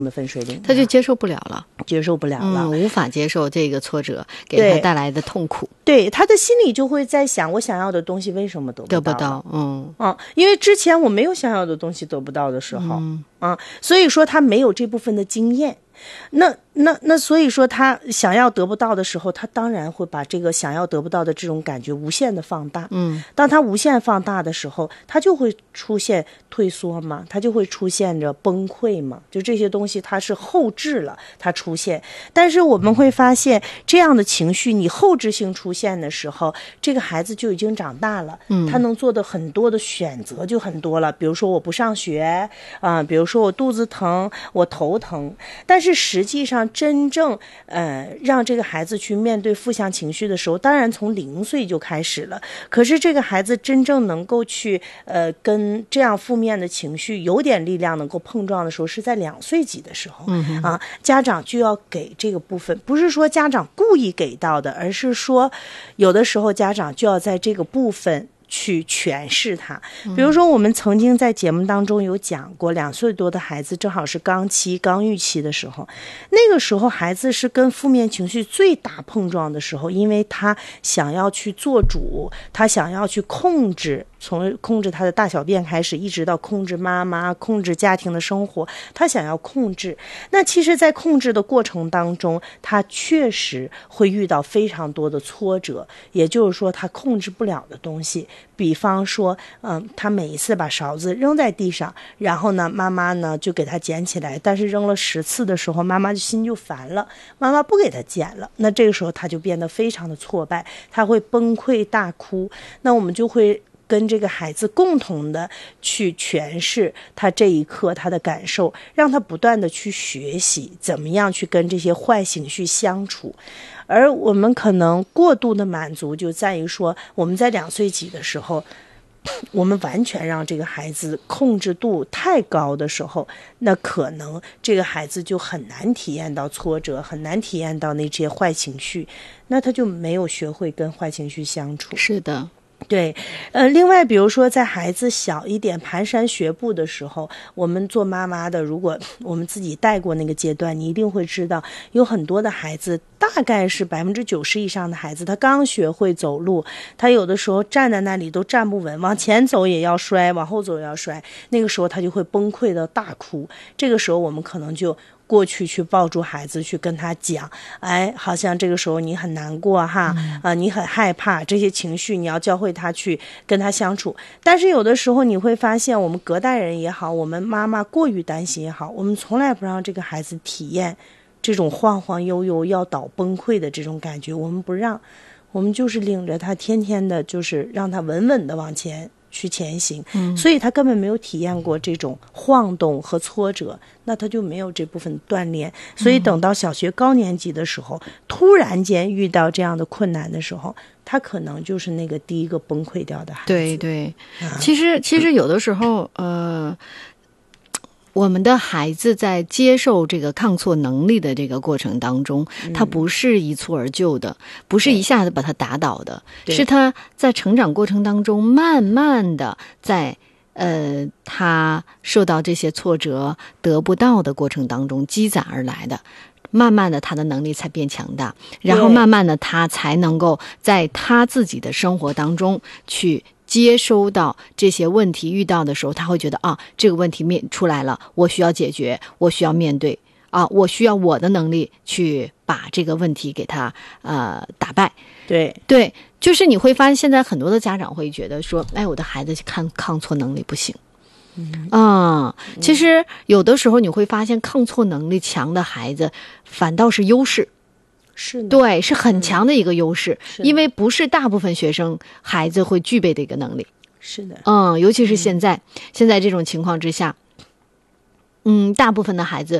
分水岭， 他就接受不了了， 无法接受这个挫折给他带来的痛苦。 对，他的心里就会在想，我想要的东西为什么得不到？因为之前我没有想要的东西得不到的时候，所以说他没有这部分的经验。那所以说他想要得不到的时候，他当然会把这个想要得不到的这种感觉无限的放大。当他无限放大的时候，他就会出现退缩嘛，他就会出现着崩溃嘛，就这些东西它是后置了它出现。但是我们会发现，这样的情绪你后置性出现的时候，这个孩子就已经长大了，他能做的很多的选择就很多了。比如说我不上学比如说我肚子疼，我头疼。但是实际上真正让这个孩子去面对负向情绪的时候，当然从0岁就开始了。可是这个孩子真正能够去跟这样负面的情绪有点力量能够碰撞的时候，是在2岁级的时候。家长就要给这个部分，不是说家长故意给到的，而是说有的时候家长就要在这个部分去诠释它。比如说我们曾经在节目当中有讲过，2岁多的孩子正好是刚育期的时候，那个时候孩子是跟负面情绪最大碰撞的时候，因为他想要去做主，他想要去控制，从控制他的大小便开始，一直到控制妈妈，控制家庭的生活，他想要控制。那其实在控制的过程当中，他确实会遇到非常多的挫折，也就是说他控制不了的东西。比方说他每一次把勺子扔在地上，然后呢妈妈呢就给他捡起来，但是扔了10次的时候，妈妈心就烦了，妈妈不给他捡了，那这个时候他就变得非常的挫败，他会崩溃大哭。那我们就会跟这个孩子共同的去诠释他这一刻他的感受，让他不断的去学习怎么样去跟这些坏情绪相处。而我们可能过度的满足就在于说，我们在2岁级的时候，我们完全让这个孩子控制度太高的时候，那可能这个孩子就很难体验到挫折，很难体验到那些坏情绪，那他就没有学会跟坏情绪相处。 是的。 对，另外比如说在孩子小一点蹒跚学步的时候，我们做妈妈的，如果我们自己带过那个阶段，你一定会知道，有很多的孩子，大概是90%以上的孩子，他刚学会走路，他有的时候站在那里都站不稳，往前走也要摔，往后走也要摔，那个时候他就会崩溃的大哭。这个时候我们可能就过去抱住孩子，去跟他讲，好像这个时候你很难过哈，你很害怕，这些情绪你要教会他去跟他相处。但是有的时候你会发现，我们隔代人也好，我们妈妈过于担心也好，我们从来不让这个孩子体验这种晃晃悠悠要倒崩溃的这种感觉，我们不让，我们就是领着他天天的就是让他稳稳的往前去前行，所以他根本没有体验过这种晃动和挫折，那他就没有这部分锻炼。所以等到小学高年级的时候，突然间遇到这样的困难的时候，他可能就是那个第一个崩溃掉的孩子。 对对，其实有的时候我们的孩子在接受这个抗挫能力的这个过程当中，他不是一蹴而就的，不是一下子把他打倒的，是他在成长过程当中慢慢的在他受到这些挫折得不到的过程当中积攒而来的。慢慢的他的能力才变强大，然后慢慢的他才能够在他自己的生活当中去接收到这些问题，遇到的时候他会觉得这个问题出来了，我需要解决，我需要面对我需要我的能力去把这个问题给他打败。对，就是你会发现现在很多的家长会觉得说，我的孩子抗挫能力不行。其实有的时候你会发现抗挫能力强的孩子反倒是优势。 是的， 对，是很强的一个优势，因为不是大部分孩子会具备的一个能力。 是的， 尤其是现在这种情况之下，大部分的孩子